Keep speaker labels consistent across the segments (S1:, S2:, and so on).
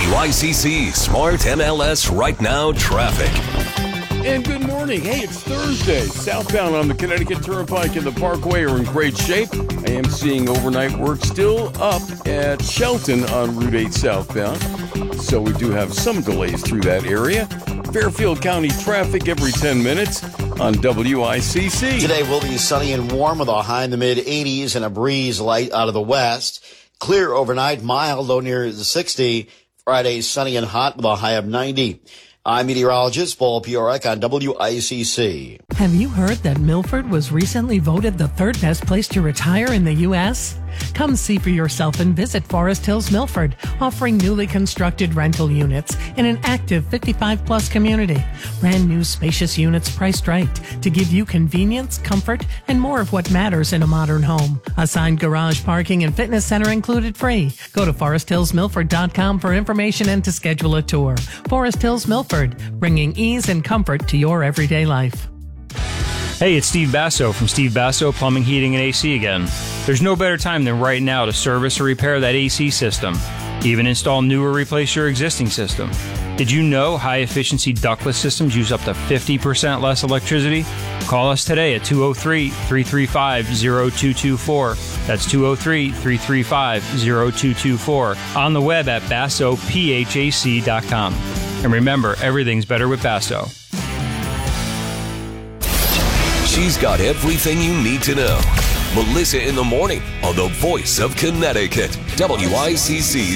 S1: WICC Smart MLS Right Now traffic.
S2: And good morning. Hey, it's Thursday. Southbound on the Connecticut Turnpike and the Parkway are in great shape. I am seeing overnight work still up at Shelton on Route 8 southbound. So we do have some delays through that area. Fairfield County traffic every 10 minutes on WICC.
S3: Today will be sunny and warm with a high in the mid-80s and a breeze light out of the west. Clear overnight, mild, low near the 60. Friday, sunny and hot with a high of 90. I'm meteorologist Paul Piorek on WICC.
S4: Have you heard that Milford was recently voted the third best place to retire in the U.S.? Come see for yourself and visit Forest Hills Milford, offering newly constructed rental units in an active 55-plus community. Brand new spacious units priced right to give you convenience, comfort, and more of what matters in a modern home. Assigned garage parking and fitness center included free. Go to foresthillsmilford.com for information and to schedule a tour. Forest Hills Milford, bringing ease and comfort to your everyday life.
S5: Hey, it's Steve Basso from Steve Basso Plumbing, Heating, and AC again. There's no better time than right now to service or repair that AC system. Even install new or replace your existing system. Did you know high-efficiency ductless systems use up to 50% less electricity? Call us today at 203-335-0224. That's 203-335-0224. On the web at BassoPHAC.com. And remember, everything's better with Basso.
S1: She's got everything you need to know. Melissa in the morning on the voice of Connecticut, WICC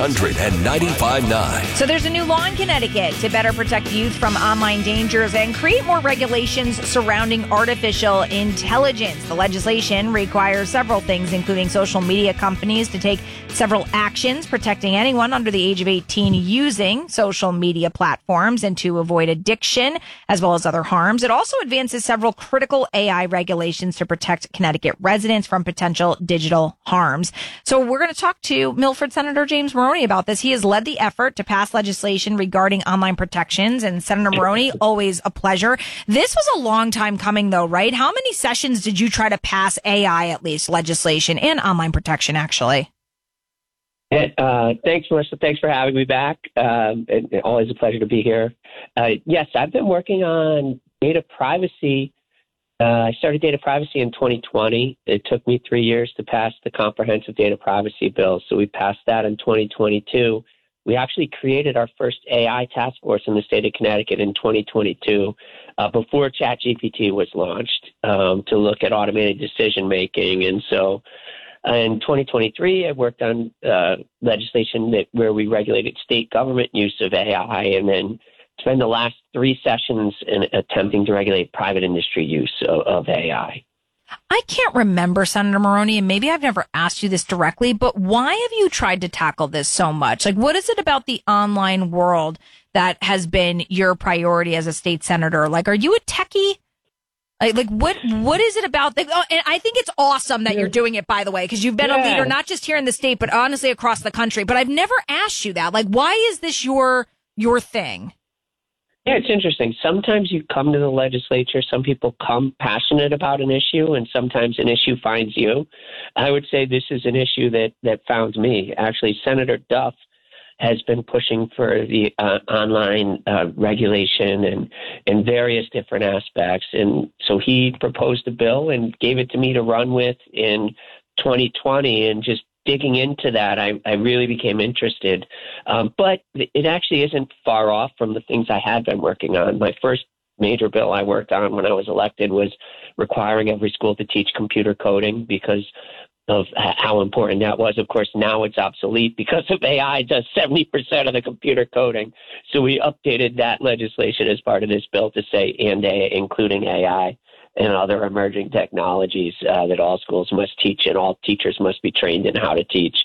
S1: 695.9.
S6: So there's a new law in Connecticut to better protect youth from online dangers and create more regulations surrounding artificial intelligence. The legislation requires several things, including social media companies to take several actions protecting anyone under the age of 18 using social media platforms and to avoid addiction as well as other harms. It also advances several critical AI regulations to protect Connecticut residents from potential digital harms. So we're going to talk to Milford Senator James Moroney about this. He has led the effort to pass legislation regarding online protections. And Senator Moroney, always a pleasure. This was a long time coming, though, right? How many sessions did you try to pass AI, at least, legislation and online protection, actually?
S7: Thanks, Melissa. Thanks for having me back. Always a pleasure to be here. Yes, I've been working on data privacy. I started data privacy in 2020. It took me 3 years to pass the comprehensive data privacy bill. So we passed that in 2022. We actually created our first AI task force in the state of Connecticut in 2022 before ChatGPT was launched to look at automated decision making. And so in 2023, I worked on legislation where we regulated state government use of AI, and then spend the last 3 sessions in attempting to regulate private industry use of AI.
S6: I can't remember, Senator Moroney, and maybe I've never asked you this directly, but why have you tried to tackle this so much? Like, what is it about the online world that has been your priority as a state senator? Like, are you a techie? Like what is it about? And I think it's awesome that you're doing it, by the way, because you've been a leader, not just here in the state, but honestly across the country. But I've never asked you that. Like, why is this your thing?
S7: Yeah, it's interesting. Sometimes you come to the legislature, some people come passionate about an issue, and sometimes an issue finds you. I would say this is an issue that found me. Actually, Senator Duff has been pushing for the online regulation and various different aspects. And so he proposed a bill and gave it to me to run with in 2020, and just digging into that, I really became interested. But it actually isn't far off from the things I had been working on. My first major bill I worked on when I was elected was requiring every school to teach computer coding because of how important that was. Of course, now it's obsolete because of AI does 70% of the computer coding. So we updated that legislation as part of this bill to say, and including AI and other emerging technologies that all schools must teach and all teachers must be trained in how to teach.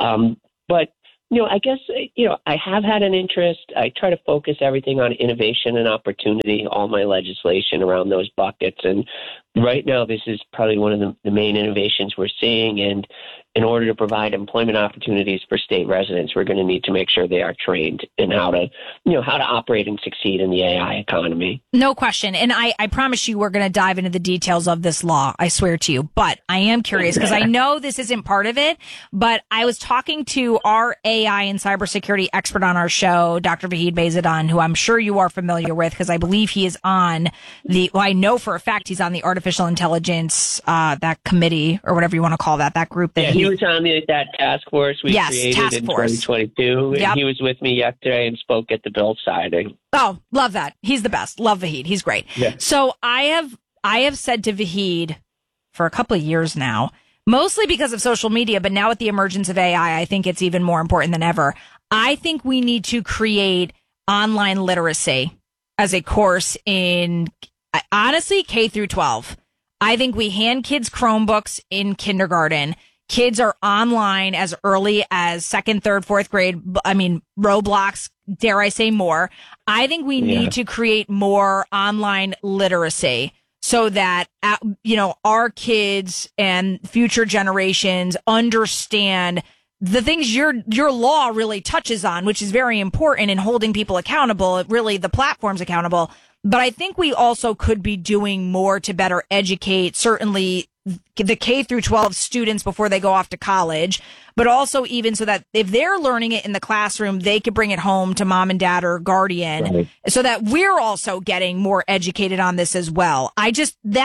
S7: But I guess, I have had an interest. I try to focus everything on innovation and opportunity, all my legislation around those buckets. And right now, this is probably one of the main innovations we're seeing. And in order to provide employment opportunities for state residents, we're going to need to make sure they are trained in how to operate and succeed in the AI economy.
S6: No question. And I promise you we're going to dive into the details of this law. I swear to you. But I am curious because I know this isn't part of it, but I was talking to our AI and cybersecurity expert on our show, Dr. Vahid Bayzadan, who I'm sure you are familiar with because I believe he is on I know for a fact he's on the artificial intelligence, that committee or whatever you want to call that group that
S7: he was on that task force we created in 2022.
S6: Yep.
S7: And he was with me yesterday and spoke at the bill signing.
S6: Oh, love that. He's the best. Love Vahid. He's great.
S7: Yeah.
S6: So I have said to Vahid for a couple of years now, mostly because of social media, but now with the emergence of AI, I think it's even more important than ever. I think we need to create online literacy as a course in, honestly, K through 12. I think we hand kids Chromebooks in kindergarten. Kids are online as early as second, third, fourth grade. I mean, Roblox, dare I say more. I think we need to create more online literacy so that, our kids and future generations understand the things your law really touches on, which is very important in holding people accountable, really the platforms accountable. But I think we also could be doing more to better educate, certainly the K through 12 students before they go off to college, but also even so that if they're learning it in the classroom, they could bring it home to mom and dad or guardian so that we're also getting more educated on this as well. I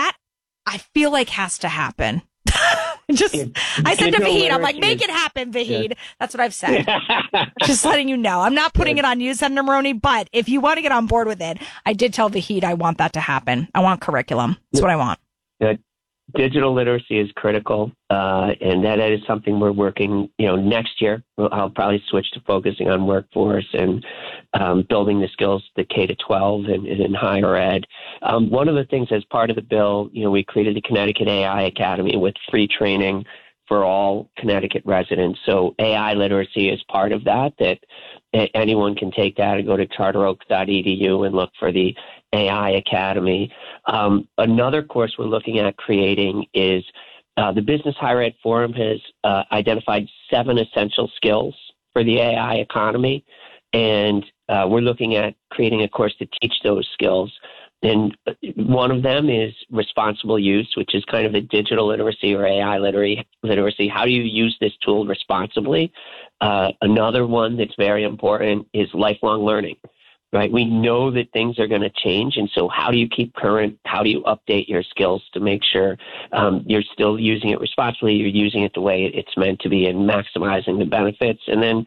S6: feel like has to happen. I said to Vahid, I'm like, make it happen, Vahid. Yeah. That's what I've said. Just letting you know. I'm not putting it on you, Senator Maroney, but if you want to get on board with it, I did tell Vahid I want that to happen. I want curriculum. That's what I want.
S7: Digital literacy is critical, and that is something we're working, next year. I'll probably switch to focusing on workforce and building the skills to K-12 and in higher ed. One of the things as part of the bill, we created the Connecticut AI Academy with free training for all Connecticut residents. So AI literacy is part of that anyone can take that and go to charteroak.edu and look for the AI Academy. Another course we're looking at creating is the Business Higher Ed Forum has identified 7 essential skills for the AI economy, and we're looking at creating a course to teach those skills. And one of them is responsible use, which is kind of a digital literacy or AI literacy. How do you use this tool responsibly? Another one that's very important is lifelong learning, right? We know that things are going to change. And so how do you keep current? How do you update your skills to make sure you're still using it responsibly, you're using it the way it's meant to be and maximizing the benefits? And then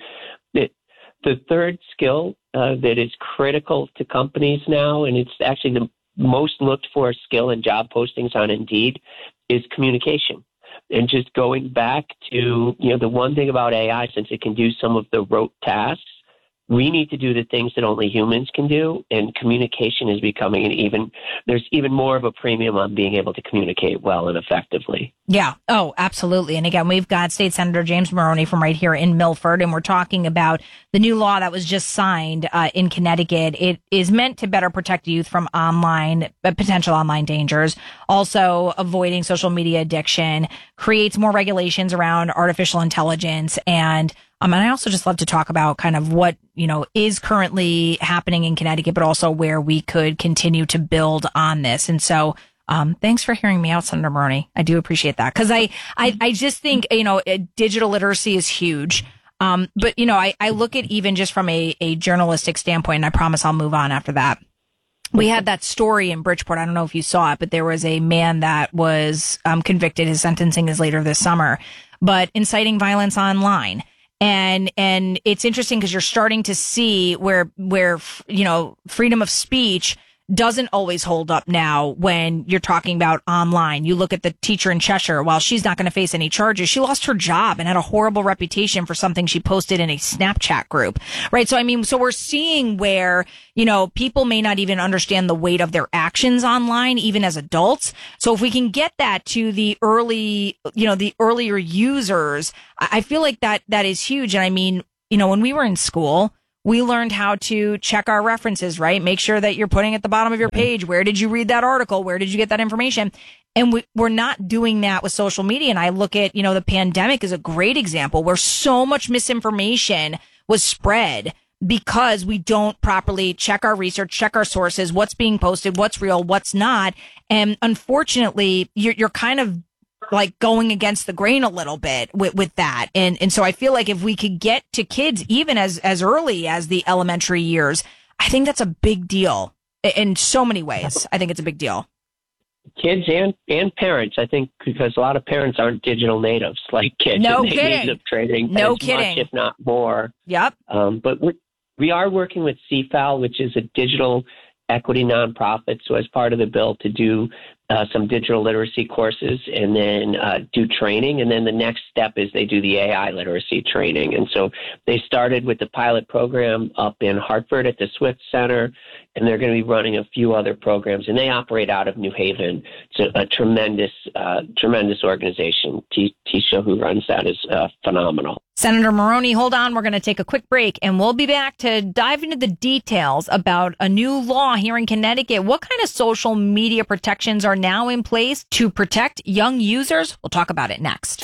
S7: the third skill that is critical to companies now, and it's actually the most looked for skill in job postings on Indeed, is communication. And just going back to, the one thing about AI, since it can do some of the rote tasks, we need to do the things that only humans can do, and communication is becoming there's even more of a premium on being able to communicate well and effectively.
S6: Yeah. Oh, absolutely. And again, we've got State Senator James Maroney from right here in Milford, and we're talking about the new law that was just signed in Connecticut. It is meant to better protect youth from potential online dangers, also avoiding social media addiction, creates more regulations around artificial intelligence, and I also just love to talk about kind of what, is currently happening in Connecticut, but also where we could continue to build on this. And so, thanks for hearing me out, Senator Maroney. I do appreciate that. Cause I just think, digital literacy is huge. But I look at even just from a journalistic standpoint, and I promise I'll move on after that. We had that story in Bridgeport. I don't know if you saw it, but there was a man that was convicted. His sentencing is later this summer, but inciting violence online. And it's interesting because you're starting to see where freedom of speech doesn't always hold up now when you're talking about online. You look at the teacher in Cheshire. While she's not going to face any charges, she lost her job and had a horrible reputation for something she posted in a Snapchat group, right? So we're seeing where, people may not even understand the weight of their actions online, even as adults. So if we can get that to the earlier users, I feel like that is huge. And when we were in school, we learned how to check our references, right? Make sure that you're putting at the bottom of your page, where did you read that article? Where did you get that information? And we're not doing that with social media. And I look at, the pandemic is a great example where so much misinformation was spread because we don't properly check our research, check our sources, what's being posted, what's real, what's not. And unfortunately, you're kind of like going against the grain a little bit with that. And so I feel like if we could get to kids even as early as the elementary years, I think that's a big deal in so many ways. I think it's a big deal.
S7: Kids and parents, I think, because a lot of parents aren't digital natives like kids.
S6: No
S7: and they
S6: kidding.
S7: need the training
S6: No
S7: as
S6: kidding.
S7: much, if not more.
S6: Yep.
S7: But we are working with CFAL, which is a digital equity nonprofit. So as part of the bill to do some digital literacy courses and then do training. And then the next step is they do the AI literacy training. And so they started with the pilot program up in Hartford at the Swift Center, and they're going to be running a few other programs. And they operate out of New Haven. It's a tremendous organization. Tisha, who runs that, is phenomenal.
S6: Senator Maroney, hold on. We're going to take a quick break, and we'll be back to dive into the details about a new law here in Connecticut. What kind of social media protections are now in place to protect young users? We'll talk about it next.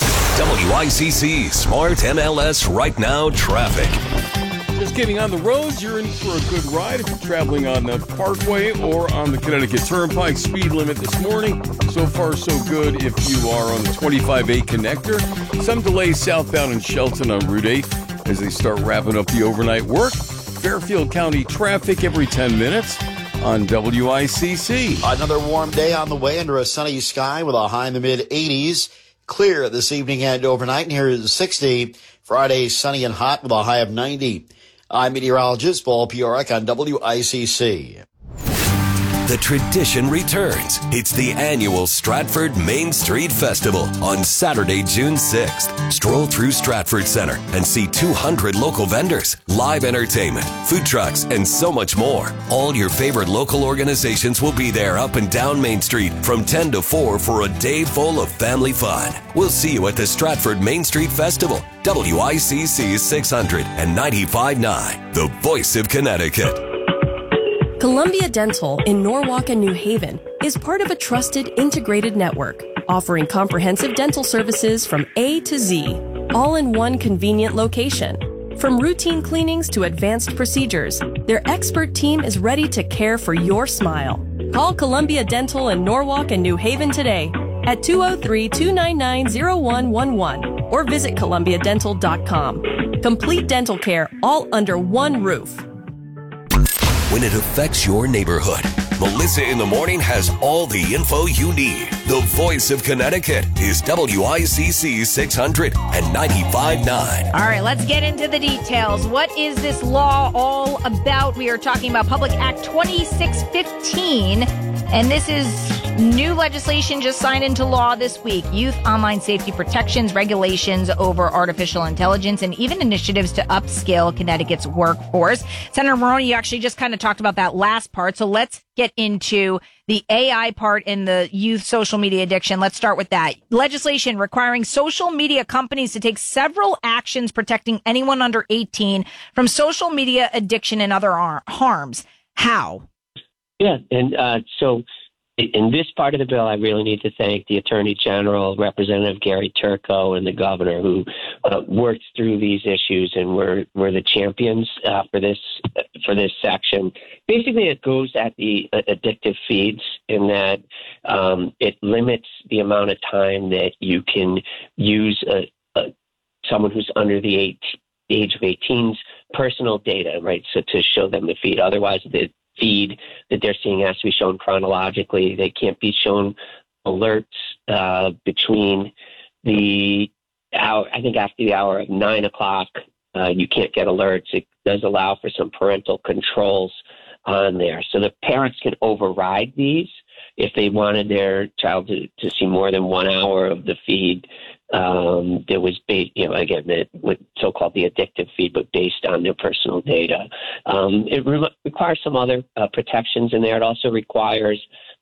S1: WICC Smart MLS Right Now Traffic.
S2: Just getting on the roads, you're in for a good ride if you're traveling on the Parkway or on the Connecticut Turnpike. Speed limit this morning. So far, so good if you are on the 25A connector. Some delays southbound in Shelton on Route 8 as they start wrapping up the overnight work. Fairfield County traffic every 10 minutes on WICC.
S3: Another warm day on the way under a sunny sky with a high in the mid-80s. Clear this evening and overnight, near 60. Friday, sunny and hot with a high of 90. I'm meteorologist Paul Piorek on WICC.
S1: The tradition returns. It's the annual Stratford Main Street Festival on Saturday, June 6th. Stroll through Stratford Center and see 200 local vendors, live entertainment, food trucks, and so much more. All your favorite local organizations will be there up and down Main Street from 10 to 4 for a day full of family fun. We'll see you at the Stratford Main Street Festival. WICC 695.9, the voice of Connecticut.
S8: Columbia Dental in Norwalk and New Haven is part of a trusted integrated network, offering comprehensive dental services from A to Z, all in one convenient location. From routine cleanings to advanced procedures, their expert team is ready to care for your smile. Call Columbia Dental in Norwalk and New Haven today at 203-299-0111 or visit columbiadental.com. Complete dental care all under one roof.
S1: When it affects your neighborhood, Melissa in the Morning has all the info you need. The voice of Connecticut is WICC 695.9.
S6: All right, let's get into the details. What is this law all about? We are talking about Public Act 2615, and this is new legislation just signed into law this week. Youth online safety protections, regulations over artificial intelligence, and even initiatives to upscale Connecticut's workforce. Senator Maroney, you actually just kind of talked about that last part, so let's get into the AI part and the youth social media addiction. Let's start with that. Legislation requiring social media companies to take several actions protecting anyone under 18 from social media addiction and other harms. How?
S7: Yeah, and so in this part of the bill, I really need to thank the Attorney General, Representative Gary Turco, and the Governor, who worked through these issues and were the champions for this section. Basically, it goes at the addictive feeds in that it limits the amount of time that you can use someone who's under the age of 18's personal data, right? So to show them the feed. Otherwise, the feed that they're seeing has to be shown chronologically. They can't be shown alerts between the hour, I think after the hour of 9 o'clock, you can't get alerts. It does allow for some parental controls on there. So the parents can override these if they wanted their child to see more than 1 hour of the feed. That was based, with so-called the addictive feed, but based on their personal data. It requires some other protections in there. It also requires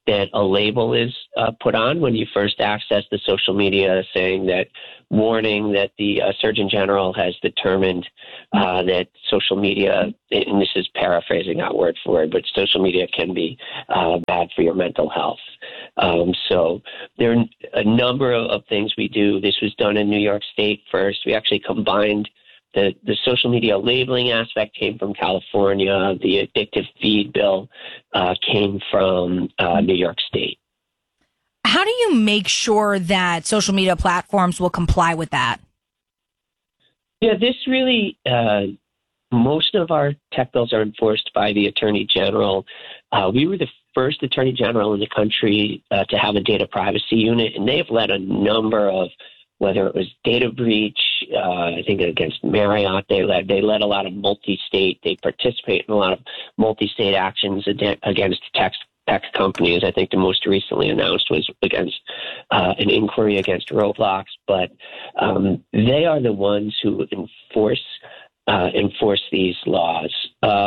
S7: that a label is put on when you first access the social media, saying that warning that the Surgeon General has determined that social media, and this is paraphrasing, not word for word, but social media can be bad for your mental health. So there are a number of things we do. This was done in New York State first. We actually combined the social media labeling aspect came from California. The addictive feed bill came from New York State.
S6: How do you make sure that social media platforms will comply with that?
S7: Yeah, this really, most of our tech bills are enforced by the Attorney General. We were the first Attorney General in the country to have a data privacy unit, and they have led a number of, whether it was data breach, I think against Marriott, they led a lot of multi-state. They participate in a lot of multi-state actions against tech companies. I think the most recently announced was against an inquiry against Roblox. But they are the ones who enforce these laws.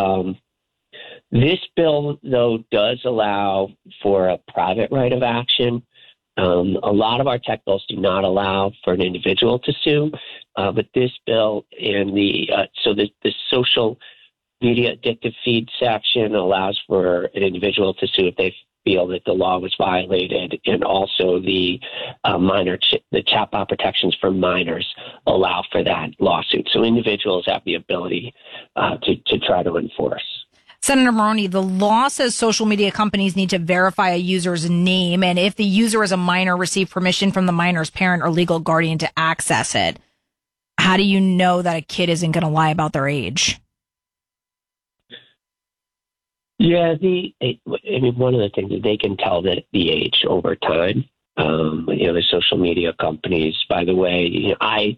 S7: This bill, though, does allow for a private right of action. A lot of our tech bills do not allow for an individual to sue, but this bill and the social media addictive feed section allows for an individual to sue if they feel that the law was violated, and also the the chatbot protections for minors allow for that lawsuit. So individuals have the ability to try to enforce.
S6: Senator Maroney, the law says social media companies need to verify a user's name, and if the user is a minor, receive permission from the minor's parent or legal guardian to access it. How do you know that a kid isn't going to lie about their age?
S7: Yeah, one of the things is they can tell that the age over time. The social media companies, by the way, I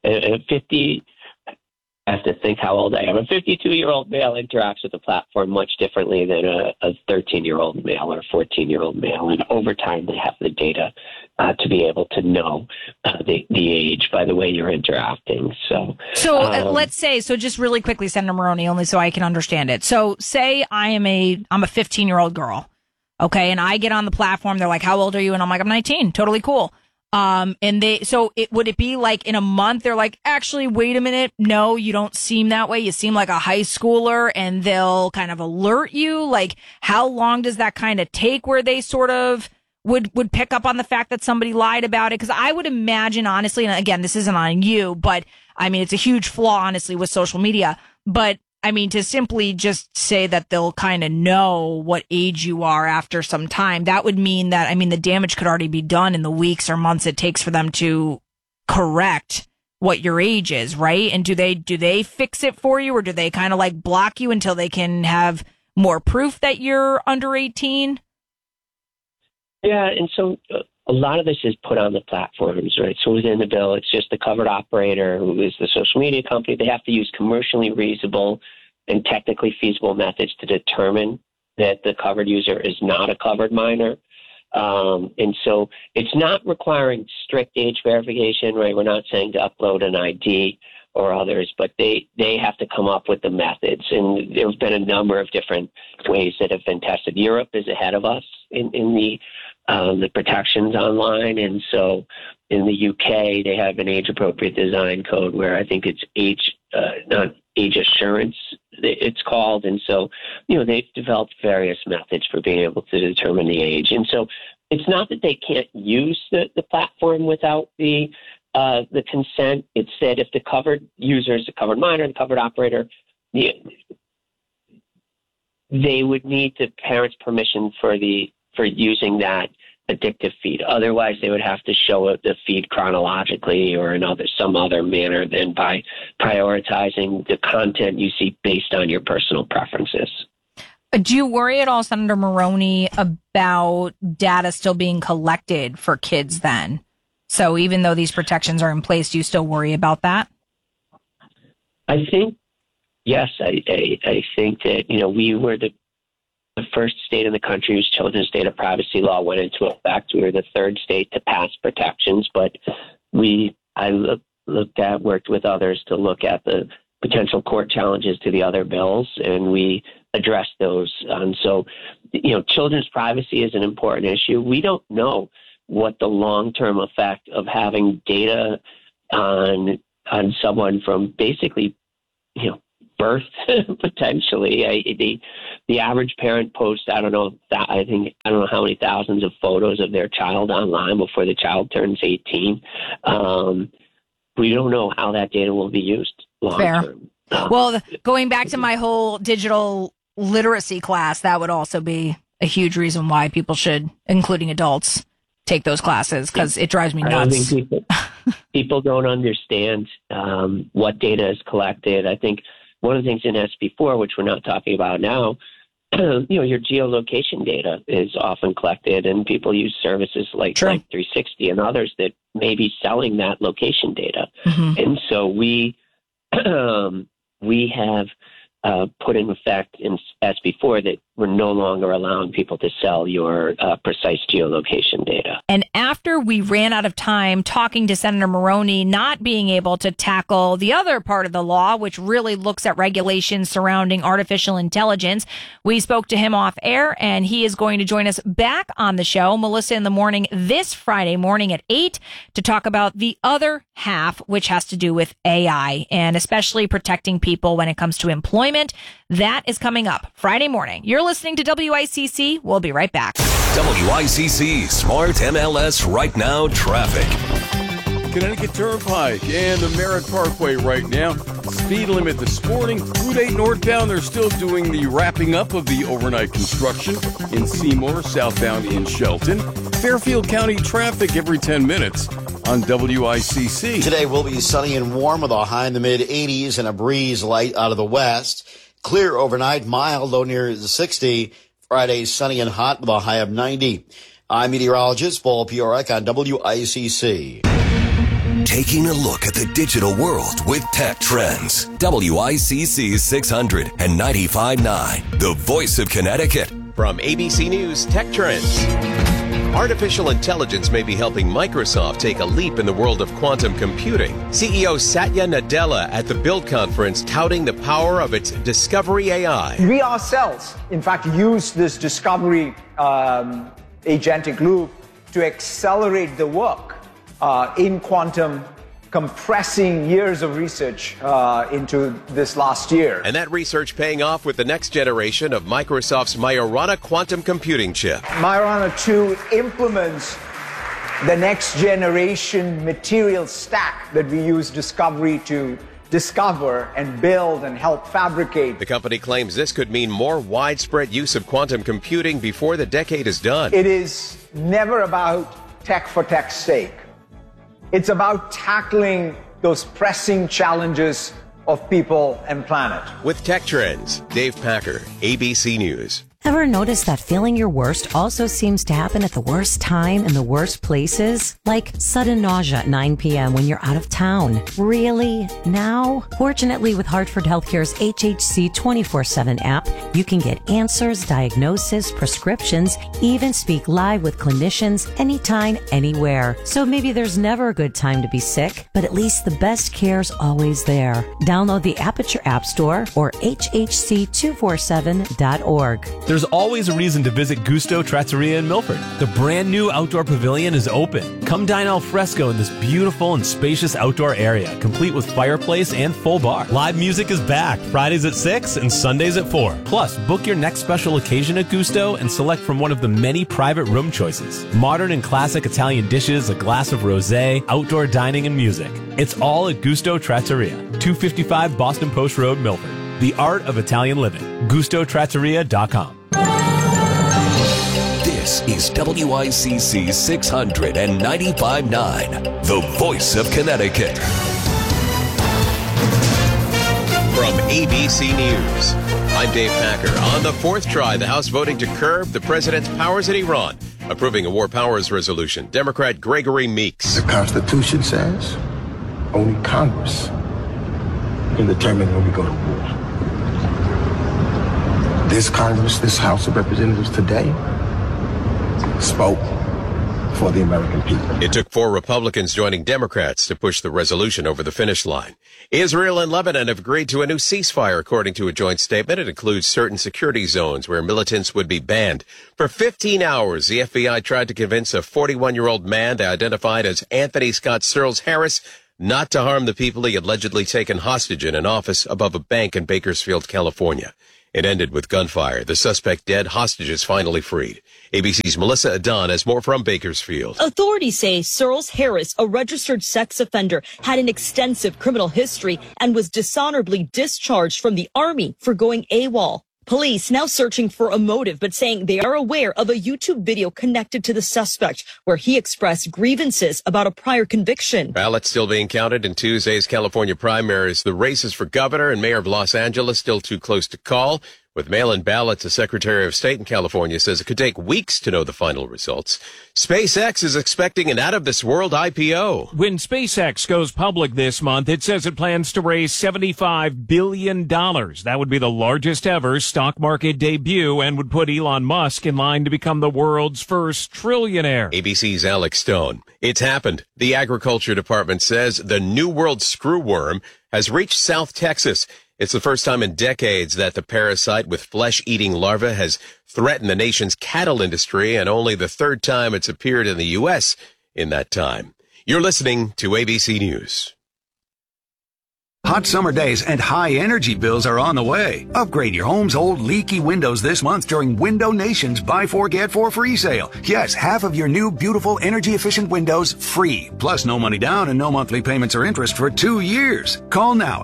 S7: have to think how old I am. A 52-year-old male interacts with the platform much differently than a 13-year-old male or a 14-year-old male. And over time, they have the data to be able to know the age by the way you're interacting. So
S6: let's say, just really quickly, Senator Maroney, only so I can understand it. So say I'm a 15-year-old girl, okay, and I get on the platform. They're like, how old are you? And I'm like, I'm 19. Totally cool. Would it be like in a month, they're like, actually, wait a minute. No, you don't seem that way. You seem like a high schooler, and they'll kind of alert you. Like, how long does that kind of take where they sort of would pick up on the fact that somebody lied about it? Because I would imagine, honestly, and again, this isn't on you, but I mean, it's a huge flaw, honestly, with social media. But I mean, to simply just say that they'll kind of know what age you are after some time, that would mean that, I mean, the damage could already be done in the weeks or months it takes for them to correct what your age is, right? And do they fix it for you, or do they kind of like block you until they can have more proof that you're under 18?
S7: Yeah, and so a lot of this is put on the platforms, right? So within the bill, it's just the covered operator, who is the social media company. They have to use commercially reasonable and technically feasible methods to determine that the covered user is not a covered minor. And so it's not requiring strict age verification, right? We're not saying to upload an ID or others, but they have to come up with the methods. And there have been a number of different ways that have been tested. Europe is ahead of us in the protections online. And so in the UK, they have an age-appropriate design code where I think it's not age assurance, it's called. And so, they've developed various methods for being able to determine the age. And so it's not that they can't use the platform without the consent. It's that if the covered user is the covered minor, the covered operator, they would need the parent's permission for using that addictive feed. Otherwise, they would have to show the feed chronologically or in some other manner than by prioritizing the content you see based on your personal preferences.
S6: Do you worry at all, Senator Maroney, about data still being collected for kids then? So even though these protections are in place, do you still worry about that?
S7: I think, yes. I think that, we were the first state in the country whose children's data privacy law went into effect. We were the third state to pass protections, but I worked with others to look at the potential court challenges to the other bills, and we address those. So, children's privacy is an important issue. We don't know what the long-term effect of having data on someone from basically, birth potentially. The average parent posts, I don't know how many thousands of photos of their child online before the child turns 18. We don't know how that data will be used long term.
S6: Well, going back to my whole digital literacy class, that would also be a huge reason why people should, including adults, take those classes, because it drives me nuts.
S7: I don't think people don't understand what data is collected. I think one of the things in SB4, which we're not talking about now, your geolocation data is often collected, and people use services like 360 and others that may be selling that location data. Mm-hmm. And so we have put in effect in SB4 that we're no longer allowing people to sell your precise geolocation data.
S6: And after we ran out of time talking to Senator Maroney, not being able to tackle the other part of the law, which really looks at regulations surrounding artificial intelligence, we spoke to him off air, and he is going to join us back on the show, Melissa in the Morning, this Friday morning at 8 to talk about the other half, which has to do with AI and especially protecting people when it comes to employment. That is coming up Friday morning. You're listening to WICC. We'll be right back.
S1: WICC Smart MLS Right Now Traffic.
S2: Connecticut Turnpike and the Merritt Parkway right now. Speed limit this morning. Route 8 northbound, they're still doing the wrapping up of the overnight construction in Seymour, southbound in Shelton. Fairfield County traffic every 10 minutes on WICC.
S3: Today will be sunny and warm with a high in the mid-80s and a breeze light out of the west. Clear overnight, mild, low near the 60. Friday, sunny and hot with a high of 90. I'm meteorologist Paul Piorek on WICC.
S1: Taking a look at the digital world with Tech Trends. WICC 600 and 95.9, the voice of Connecticut.
S9: From ABC News Tech Trends. Artificial intelligence may be helping Microsoft take a leap in the world of quantum computing. CEO Satya Nadella at the Build Conference touting the power of its Discovery AI.
S10: We ourselves, in fact, use this Discovery agentic loop to accelerate the work in quantum, compressing years of research into this last year.
S9: And that research paying off with the next generation of Microsoft's Majorana quantum computing chip.
S10: Majorana 2 implements the next generation material stack that we use Discovery to discover and build and help fabricate.
S9: The company claims this could mean more widespread use of quantum computing before the decade is done.
S10: It is never about tech for tech's sake. It's about tackling those pressing challenges of people and planet.
S9: With Tech Trends, Dave Packer, ABC News.
S11: Ever notice that feeling your worst also seems to happen at the worst time in the worst places? Like sudden nausea at 9 p.m. when you're out of town. Really? Now? Fortunately, with Hartford Healthcare's HHC 24/7 app, you can get answers, diagnosis, prescriptions, even speak live with clinicians anytime, anywhere. So maybe there's never a good time to be sick, but at least the best care's always there. Download the app at your app store or hhc247.org.
S12: There's always a reason to visit Gusto Trattoria in Milford. The brand new outdoor pavilion is open. Come dine al fresco in this beautiful and spacious outdoor area, complete with fireplace and full bar. Live music is back, Fridays at 6 and Sundays at 4. Plus, book your next special occasion at Gusto and select from one of the many private room choices. Modern and classic Italian dishes, a glass of rosé, outdoor dining and music. It's all at Gusto Trattoria, 255 Boston Post Road, Milford. The art of Italian living. GustoTrattoria.com.
S1: This is WICC 695.9, the voice of Connecticut.
S9: From ABC News, I'm Dave Packer. On the fourth try, the House voting to curb the president's powers in Iran, approving a war powers resolution. Democrat Gregory Meeks.
S13: The Constitution says only Congress can determine when we go to war. This Congress, this House of Representatives today spoke for the American people.
S9: It took 4 Republicans joining Democrats to push the resolution over the finish line. Israel and Lebanon have agreed to a new ceasefire, according to a joint statement. It includes certain security zones where militants would be banned. For 15 hours, the FBI tried to convince a 41-year-old man they identified as Anthony Scott Searles Harris not to harm the people he had allegedly taken hostage in an office above a bank in Bakersfield, California. It ended with gunfire. The suspect dead, hostages finally freed. ABC's Melissa Adon has more from Bakersfield.
S14: Authorities say Searles Harris, a registered sex offender, had an extensive criminal history and was dishonorably discharged from the Army for going AWOL. Police now searching for a motive, but saying they are aware of a YouTube video connected to the suspect where he expressed grievances about a prior conviction.
S9: Ballots still being counted in Tuesday's California primaries. The races for governor and mayor of Los Angeles still too close to call. With mail-in ballots, the Secretary of State in California says it could take weeks to know the final results. SpaceX is expecting an out-of-this-world IPO.
S15: When SpaceX goes public this month, it says it plans to raise $75 billion. That would be the largest ever stock market debut and would put Elon Musk in line to become the world's first trillionaire.
S9: ABC's Alex Stone. It's happened. The Agriculture Department says the New World screwworm has reached South Texas. It's the first time in decades that the parasite with flesh-eating larvae has threatened the nation's cattle industry, and only the third time it's appeared in the U.S. in that time. You're listening to ABC News.
S16: Hot summer days and high energy bills are on the way. Upgrade your home's old leaky windows this month during Window Nation's Buy 4 Get 4 free sale. Yes, half of your new beautiful energy efficient windows free. Plus no money down and no monthly payments or interest for 2 years. Call now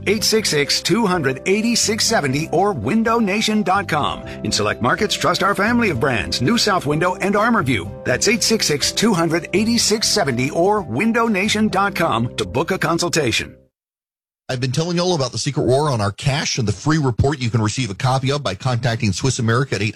S16: 866-200-8670 or windownation.com. In select markets, trust our family of brands, New South Window and ArmorView. That's 866-200-8670 or windownation.com to book a consultation.
S17: I've been telling you all about the Secret War on our cash and the free report you can receive a copy of by contacting Swiss America at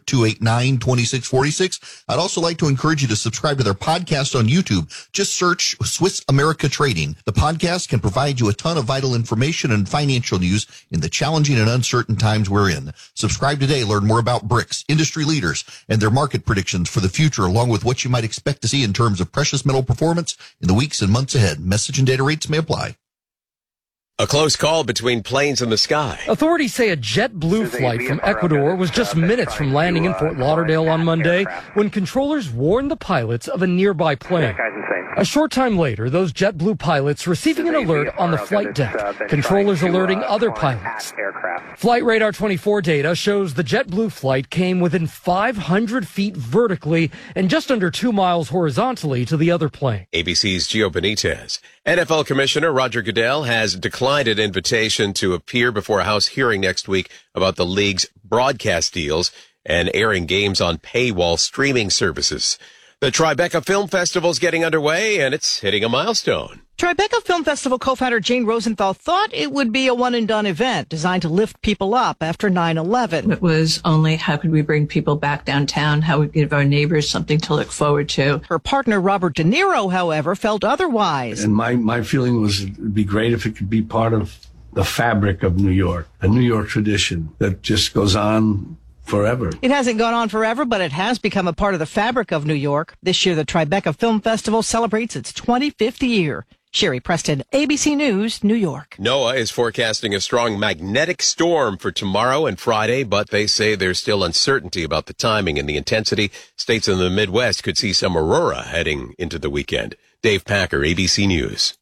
S17: 800-289-2646. I'd also like to encourage you to subscribe to their podcast on YouTube. Just search Swiss America Trading. The podcast can provide you a ton of vital information and financial news in the challenging and uncertain times we're in. Subscribe today. Learn more about BRICS, industry leaders, and their market predictions for the future, along with what you might expect to see in terms of precious metal performance in the weeks and months ahead. Message and data rates may apply.
S9: A close call between planes in the sky.
S18: Authorities say a JetBlue flight from Ecuador was just minutes from landing in Fort Lauderdale on Monday when controllers warned the pilots of a nearby plane. A short time later, those JetBlue pilots receiving an alert on the flight deck, controllers alerting other pilots. Flight Radar 24 data shows the JetBlue flight came within 500 feet vertically and just under 2 miles horizontally to the other plane.
S9: ABC's Gio Benitez. NFL Commissioner Roger Goodell has declined an invitation to appear before a House hearing next week about the league's broadcast deals and airing games on paywall streaming services. The Tribeca Film Festival is getting underway, and it's hitting a milestone.
S19: Tribeca Film Festival co-founder Jane Rosenthal thought it would be a one-and-done event designed to lift people up after 9/11.
S20: It was only how could we bring people back downtown, how we give our neighbors something to look forward to.
S19: Her partner, Robert De Niro, however, felt otherwise.
S21: And my feeling was it would be great if it could be part of the fabric of New York, a New York tradition that just goes on forever.
S19: It hasn't gone on forever, but it has become a part of the fabric of New York. This year, the Tribeca Film Festival celebrates its 25th year. Sherry Preston, ABC News, New York.
S9: NOAA is forecasting a strong magnetic storm for tomorrow and Friday, but they say there's still uncertainty about the timing and the intensity. States in the Midwest could see some aurora heading into the weekend. Dave Packer, ABC News.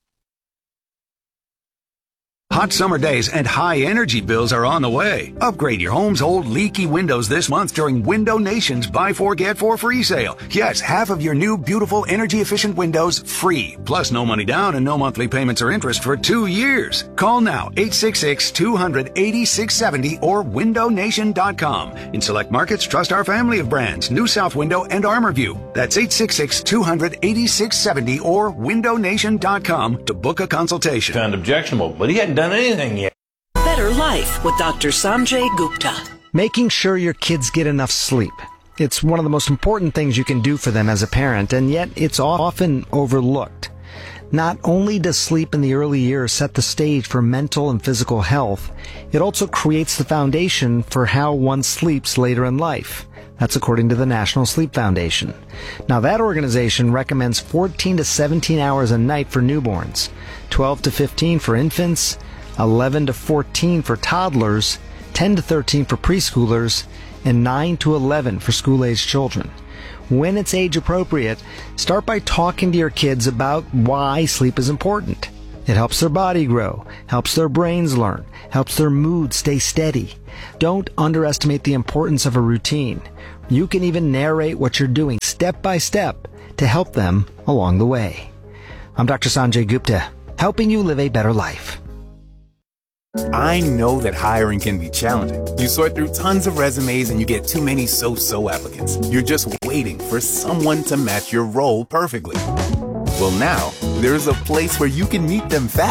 S16: Hot summer days and high energy bills are on the way. Upgrade your home's old leaky windows this month during Window Nation's Buy 4 Get 4 free sale. Yes, half of your new beautiful energy efficient windows free. Plus no money down and no monthly payments or interest for 2 years. Call now 866-200-8670 or windownation.com. In select markets, trust our family of brands, New South Window and ArmorView. That's 866-200-8670 or windownation.com to book a consultation.
S22: Found objectionable, but he hadn't done anything yet.
S23: Better Life with Dr. Sanjay Gupta.
S24: Making sure your kids get enough sleep. It's one of the most important things you can do for them as a parent, and yet it's often overlooked. Not only does sleep in the early years set the stage for mental and physical health, it also creates the foundation for how one sleeps later in life. That's according to the National Sleep Foundation. Now, that organization recommends 14 to 17 hours a night for newborns, 12 to 15 for infants, 11 to 14 for toddlers, 10 to 13 for preschoolers, and 9 to 11 for school-aged children. When it's age appropriate, start by talking to your kids about why sleep is important. It helps their body grow, helps their brains learn, helps their mood stay steady. Don't underestimate the importance of a routine. You can even narrate what you're doing step by step to help them along the way. I'm Dr. Sanjay Gupta, helping you live a better life.
S4: I know that hiring can be challenging. You sort through tons of resumes and you get too many so-so applicants. You're just waiting for someone to match your role perfectly. Well, now, there's a place where you can meet them fast.